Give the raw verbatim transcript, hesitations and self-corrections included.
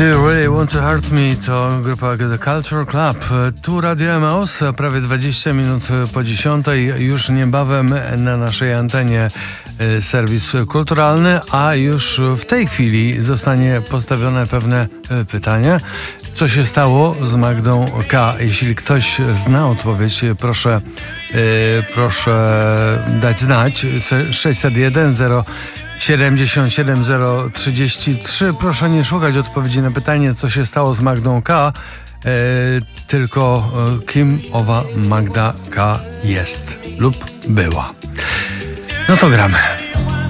Do You Really Want to Hurt Me? To grupa The Culture Club. Tu Radio Emaus, prawie dwadzieścia minut po dziesiątej. Już niebawem na naszej antenie serwis kulturalny, a już w tej chwili zostanie postawione pewne pytanie. Co się stało z Magdą K? Jeśli ktoś zna odpowiedź, proszę, yy, proszę dać znać. sześćset jeden zero siedemdziesiąt siedem zero trzydzieści trzy. Proszę nie szukać odpowiedzi na pytanie, co się stało z Magdą K, yy, tylko yy, kim owa Magda K jest lub była. No to gramy.